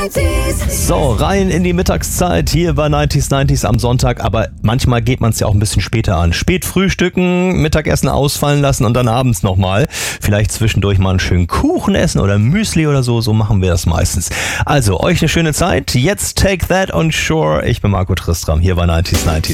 So, rein in die Mittagszeit hier bei 90s am Sonntag, aber manchmal geht man es ja auch ein bisschen später an. Spät frühstücken, Mittagessen ausfallen lassen und dann abends nochmal. Vielleicht zwischendurch mal einen schönen Kuchen essen oder Müsli oder so machen wir das meistens. Also, euch eine schöne Zeit. Jetzt Take That on Shore. Ich bin Marco Tristram hier bei 90s.